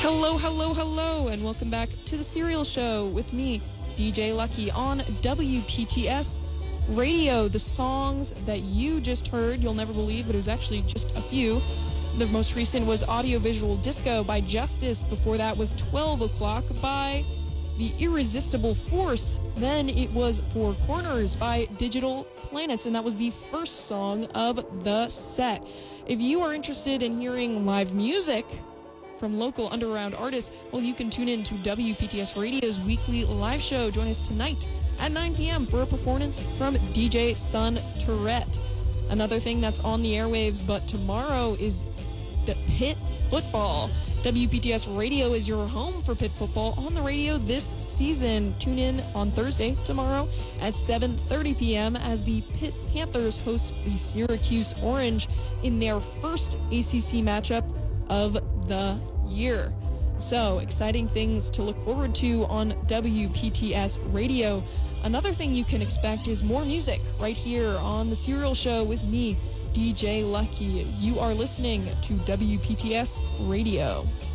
Hello, hello, hello, and welcome back to the Serial Show with me, DJ Lucky, on WPTS Radio. The songs that you just heard, you'll never believe, but it was actually just a few. The most recent was Audiovisual Disco by Justice. Before that was 12 O'Clock by The Irresistible Force. Then it was Four Corners by Digital Planets, and that was the first song of the set. If you are interested in hearing live music from local underground artists, well, you can tune in to WPTS Radio's weekly live show. Join us tonight at 9 p.m. for a performance from DJ Sun Tourette. Another thing that's on the airwaves, but tomorrow is the Pitt Football. WPTS Radio is your home for Pitt Football on the radio this season. Tune in on Thursday, tomorrow, at 7:30 p.m. as the Pitt Panthers host the Syracuse Orange in their first ACC matchup of the year. So, exciting things to look forward to on WPTS Radio. Another thing you can expect is more music right here on the Serial Show with me, DJ Lucky. You are listening to WPTS Radio.